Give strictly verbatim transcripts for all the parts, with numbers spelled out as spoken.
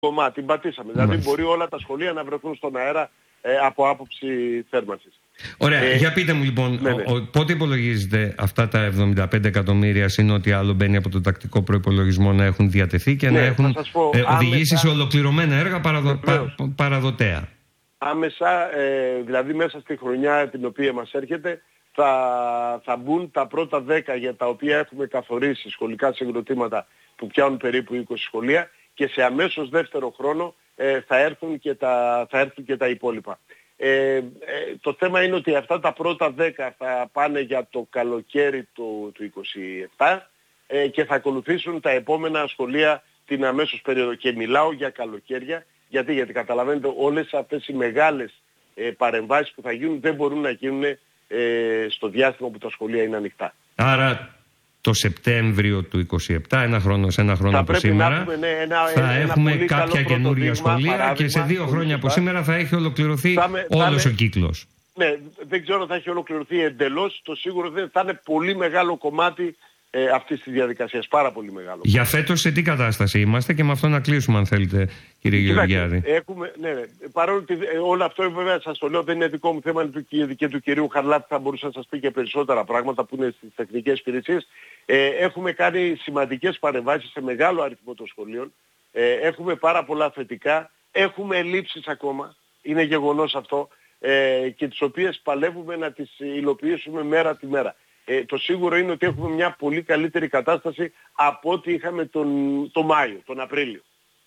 κομμάτι, την πατήσαμε. Δηλαδή μπορεί όλα τα σχολεία να βρεθούν στον αέρα ε, από άποψη θέρμανσης. Ωραία, ε, για πείτε μου λοιπόν, ναι, ναι. Ο, ο, πότε υπολογίζετε αυτά τα εβδομήντα πέντε εκατομμύρια συν ό,τι άλλο μπαίνει από τον τακτικό προϋπολογισμό να έχουν διατεθεί και ναι, να έχουν πω, ε, οδηγήσει άμεσα, σε ολοκληρωμένα έργα παραδο, πα, παραδοτέα. Άμεσα, ε, δηλαδή μέσα στη χρονιά την οποία μας έρχεται, θα, θα μπουν τα πρώτα δέκα για τα οποία έχουμε καθορίσει σχολικά συγκροτήματα που πιάνουν περίπου είκοσι σχολεία και σε αμέσως δεύτερο χρόνο ε, θα, έρθουν και τα, θα έρθουν και τα υπόλοιπα. Ε, ε, το θέμα είναι ότι αυτά τα πρώτα δέκα θα πάνε για το καλοκαίρι του, του είκοσι επτά ε, και θα ακολουθήσουν τα επόμενα σχολεία την αμέσως περίοδο. Και μιλάω για καλοκαίρια, γιατί, γιατί καταλαβαίνετε όλες αυτές οι μεγάλες ε, παρεμβάσεις που θα γίνουν δεν μπορούν να γίνουν ε, στο διάστημα που τα σχολεία είναι ανοιχτά. Άρα το Σεπτέμβριο του είκοσι επτά, ένα χρόνο, σε ένα χρόνο από σήμερα, έχουμε, ναι, ένα, θα ένα, έχουμε ένα κάποια καινούρια σχολεία και σε δύο χρόνια από σήμερα θα έχει ολοκληρωθεί θα με, όλος θα ο κύκλος. Ναι, δεν ξέρω αν θα έχει ολοκληρωθεί εντελώς. Το σίγουρο δεν θα είναι πολύ μεγάλο κομμάτι ε, αυτής της διαδικασίας. Πάρα πολύ μεγάλο. Για φέτος σε τι κατάσταση είμαστε και με αυτό να κλείσουμε αν θέλετε, κύριε Γεωργιάδη. Έχουμε, ναι, ναι. Παρόλο ότι ε, όλο αυτό βέβαια σας το λέω δεν είναι δικό μου θέμα, είναι του, και του κυρίου Χαρλάτη, θα μπορούσα να σας πει και περισσότερα πράγματα που είναι στις τεχνικές υπηρεσίες. Ε, έχουμε κάνει σημαντικές παρεμβάσεις σε μεγάλο αριθμό των σχολείων. Ε, έχουμε πάρα πολλά θετικά. Έχουμε ελλείψεις ακόμα. Είναι γεγονός αυτό. Ε, και τις οποίες παλεύουμε να τις υλοποιήσουμε μέρα τη μέρα. Ε, το σίγουρο είναι ότι έχουμε μια πολύ καλύτερη κατάσταση από ό,τι είχαμε τον, τον Μάιο, τον Απρίλιο.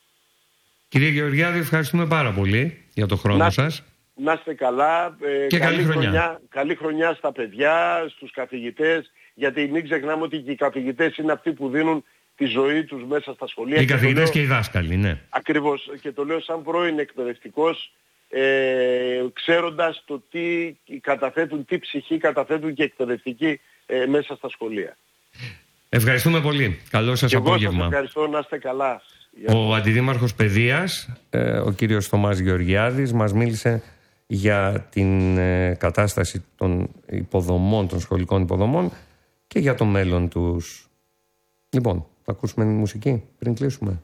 Κύριε Γεωργιάδη, ευχαριστούμε πάρα πολύ για το χρόνο να, σας. Να είστε καλά. Ε, και καλή, καλή χρονιά. χρονιά. Καλή χρονιά στα παιδιά, στους καθηγητές, γιατί μην ξεχνάμε ότι και οι καθηγητές είναι αυτοί που δίνουν τη ζωή τους μέσα στα σχολεία. Οι καθηγητές λέω, και οι δάσκαλοι, ναι. Ακριβώς. Και το λέω σαν πρώην εκπαιδευτικός, Ε, ξέροντας το τι καταθέτουν, τι ψυχή καταθέτουν και εκπαιδευτικοί ε, μέσα στα σχολεία. Ευχαριστούμε πολύ. Καλό σας και απόγευμα. Εγώ σας ευχαριστώ, να είστε καλά. Ο Αντιδήμαρχος Παιδείας, ε, ο κύριος Θωμάς Γεωργιάδης, μας μίλησε για την ε, κατάσταση των υποδομών, των σχολικών υποδομών και για το μέλλον τους. Λοιπόν, θα ακούσουμε μουσική πριν κλείσουμε.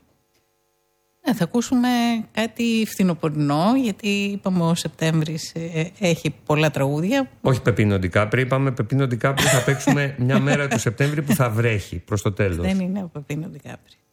Ναι, θα ακούσουμε κάτι φθινοπορεινό, γιατί είπαμε ο Σεπτέμβρης ε, έχει πολλά τραγούδια. Όχι Πεπίνο Ντικάπρι, είπαμε Πεπίνο Ντικάπρι θα παίξουμε μια μέρα του Σεπτέμβρη που θα βρέχει προς το τέλος. Δεν είναι ο Πεπίνο Ντικάπρι.